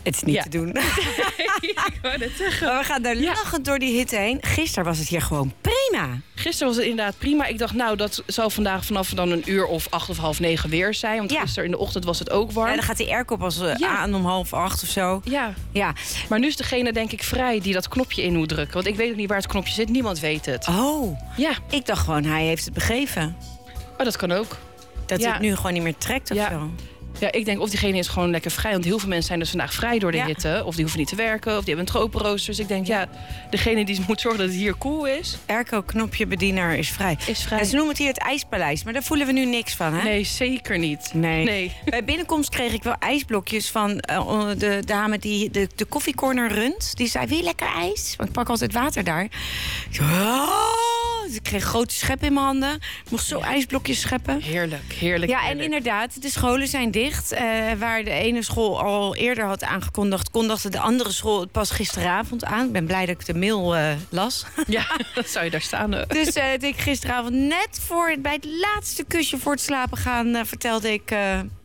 Het is niet Ja. te doen. Ik wou net zeggen. Maar we gaan daar lachend door die hitte heen. Gisteren was het hier gewoon prima. Gisteren was het inderdaad prima. Ik dacht, nou, dat zal vandaag vanaf dan een uur of 8 of half 9 weer zijn. Want gisteren in de ochtend was het ook warm. En dan gaat die airco pas aan om 7:30 of zo. Ja. Maar nu is degene, denk ik, vrij die dat knopje in moet drukken. Want ik weet ook niet waar het knopje zit. Niemand weet het. Oh, Ja. ik dacht gewoon, hij heeft het begeven. Oh, dat kan ook. Dat hij het nu gewoon niet meer trekt of zo. Ja, ik denk of diegene is gewoon lekker vrij. Want heel veel mensen zijn dus vandaag vrij door de hitte. Of die hoeven niet te werken. Of die hebben een tropenrooster. Dus ik denk, degene die moet zorgen dat het hier cool is. Airco-knopje bedienaar is vrij. Is vrij. En ze noemen het hier het IJspaleis. Maar daar voelen we nu niks van, hè? Nee, zeker niet. Nee. Bij binnenkomst kreeg ik wel ijsblokjes van de dame die de koffiecorner runt. Die zei, wil je lekker ijs? Want ik pak altijd water daar. Dus ik kreeg grote scheppen in mijn handen. Ik mocht zo ijsblokjes scheppen. Heerlijk. Ja, en inderdaad, de scholen zijn dicht. Waar de ene school al eerder had aangekondigd, kondigde de andere school het pas gisteravond aan. Ik ben blij dat ik de mail las. Ja, dat zou je daar staan. Dus ik gisteravond net bij het laatste kusje voor het slapen gaan, vertelde ik...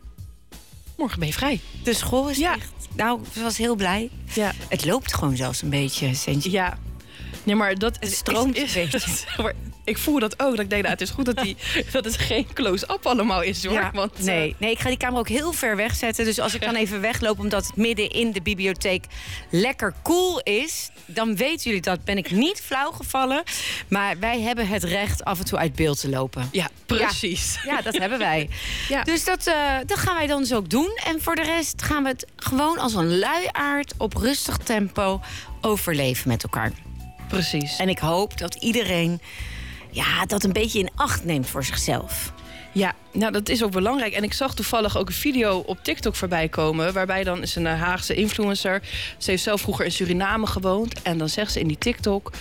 morgen ben je vrij. De school is dicht. Nou, ik was heel blij. Ja. Het loopt gewoon zelfs een beetje, Sentje. Ja. Nee, maar dat het stroomt een beetje. Maar ik voel dat ook. Dat ik denk, het is goed dat het geen close-up allemaal is, hoor. Ja, Want, nee, ik ga die camera ook heel ver wegzetten. Dus als ik dan even wegloop omdat het midden in de bibliotheek lekker cool is, dan weten jullie dat. Ben ik niet flauw gevallen. Maar wij hebben het recht af en toe uit beeld te lopen. Ja, precies. Ja, dat hebben wij. Ja. Dus dat gaan wij dan dus ook doen. En voor de rest gaan we het gewoon als een luiaard op rustig tempo overleven met elkaar. Precies. En ik hoop dat iedereen dat een beetje in acht neemt voor zichzelf. Ja, nou dat is ook belangrijk. En ik zag toevallig ook een video op TikTok voorbij komen, waarbij dan is een Haagse influencer. Ze heeft zelf vroeger in Suriname gewoond. En dan zegt ze in die TikTok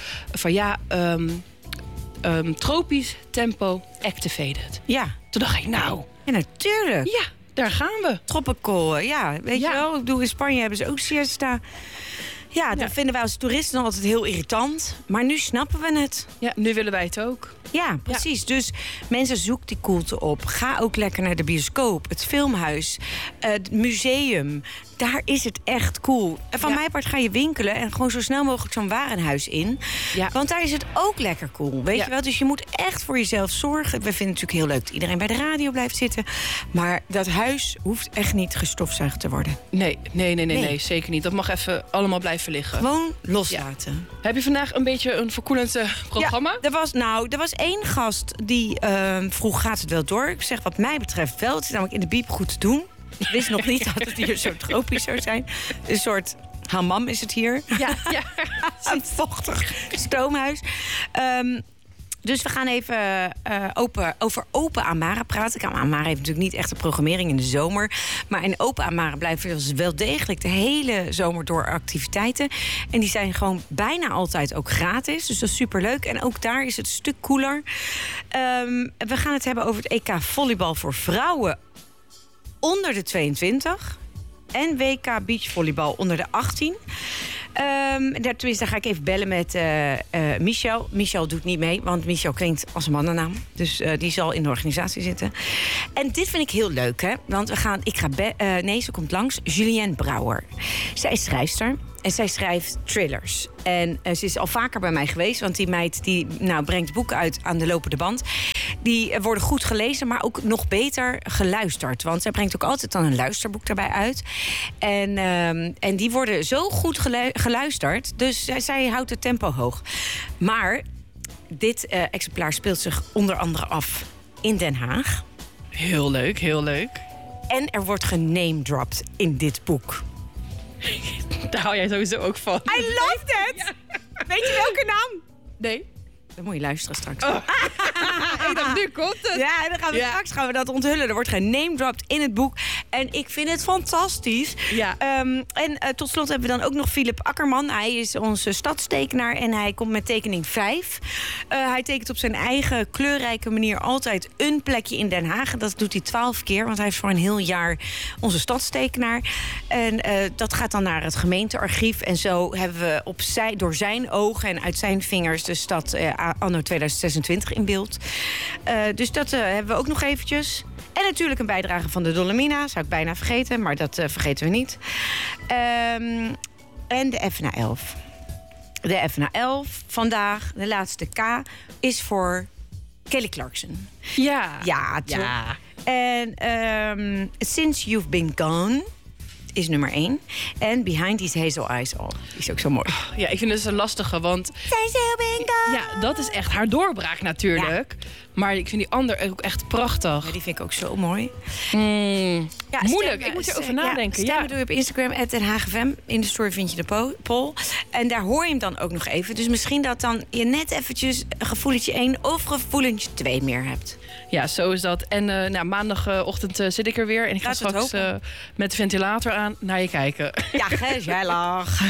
van tropisch tempo activated. Ja. Toen dacht ik, nou... Ja, natuurlijk. Ja, daar gaan we. Tropical, weet je wel. Ik bedoel, in Spanje hebben ze ook siesta. Ja, dat vinden wij als toeristen dan altijd heel irritant. Maar nu snappen we het. Ja, nu willen wij het ook. Ja, precies. Ja. Dus mensen, zoek die koelte op. Ga ook lekker naar de bioscoop, het filmhuis, het museum. Daar is het echt cool. En van mijn part ga je winkelen en gewoon zo snel mogelijk zo'n warenhuis in. Ja. Want daar is het ook lekker cool, weet je wel. Dus je moet echt voor jezelf zorgen. We vinden het natuurlijk heel leuk dat iedereen bij de radio blijft zitten. Maar dat huis hoeft echt niet gestofzuigd te worden. Nee, zeker niet. Dat mag even allemaal blijven liggen. Gewoon loslaten. Ja. Heb je vandaag een beetje een verkoelend programma? Ja, er was één gast die vroeg, gaat het wel door? Ik zeg, wat mij betreft wel. Het is namelijk in de biep goed te doen. Ik wist nog niet dat het hier zo tropisch zou zijn. Een soort hammam is het hier. Ja. Een vochtig stoomhuis. Dus we gaan even over Open Amara praten. Amara heeft natuurlijk niet echt een programmering in de zomer. Maar in Open Amara blijven dus wel degelijk de hele zomer door activiteiten. En die zijn gewoon bijna altijd ook gratis. Dus dat is superleuk. En ook daar is het een stuk cooler. We gaan het hebben over het EK volleybal voor vrouwen onder de 22. En WK beachvolleybal onder de 18. Daar ga ik even bellen met Michel. Michel doet niet mee, want Michel klinkt als een mannennaam. Dus die zal in de organisatie zitten. En dit vind ik heel leuk, hè? Want ze komt langs. Julienne Brouwer. Zij is schrijfster. En zij schrijft thrillers. En ze is al vaker bij mij geweest. Want die meid die brengt boeken uit aan de lopende band. Die worden goed gelezen, maar ook nog beter geluisterd. Want zij brengt ook altijd dan een luisterboek daarbij uit. En die worden zo goed geluisterd. Dus zij houdt het tempo hoog. Maar dit exemplaar speelt zich onder andere af in Den Haag. Heel leuk, heel leuk. En er wordt genamedropped in dit boek. Daar hou jij sowieso ook van. I love that! Ja. Weet je welke naam? Nee. Dan moet je luisteren straks. Oh. Ik dacht, nu komt het. Ja, dan gaan we dat onthullen. Er wordt genamedropped in het boek. En ik vind het fantastisch. Ja. Tot slot hebben we dan ook nog Philip Akkerman. Hij is onze stadstekenaar en hij komt met tekening 5. Hij tekent op zijn eigen kleurrijke manier altijd een plekje in Den Haag. Dat doet hij 12 keer, want hij is voor een heel jaar onze stadstekenaar. En dat gaat dan naar het gemeentearchief. En zo hebben we door zijn ogen en uit zijn vingers de stad anno 2026 in beeld. Dus dat hebben we ook nog eventjes. En natuurlijk een bijdrage van de Dolomina. Zou ik bijna vergeten, maar dat vergeten we niet. En de FNA 11. De FNA 11 vandaag, de laatste K, is voor Kelly Clarkson. Ja. Ja, toch? Ja. En Since You've Been Gone is nummer 1. En Behind These Hazel Eyes All. Die is ook zo mooi. Ja, ik vind het een lastige, want... Since You've Been Gone. Ja, dat is echt haar doorbraak natuurlijk. Ja. Maar ik vind die ander ook echt prachtig. Ja, die vind ik ook zo mooi. Ja, moeilijk, ik moet erover nadenken. Stemmen doe je op Instagram, @denhagefm. In de story vind je de poll. En daar hoor je hem dan ook nog even. Dus misschien dat dan je net eventjes gevoeletje 1 of gevoeletje 2 meer hebt. Ja, zo is dat. En maandagochtend zit ik er weer. En ik ga straks met de ventilator aan naar je kijken. Ja, gezellig.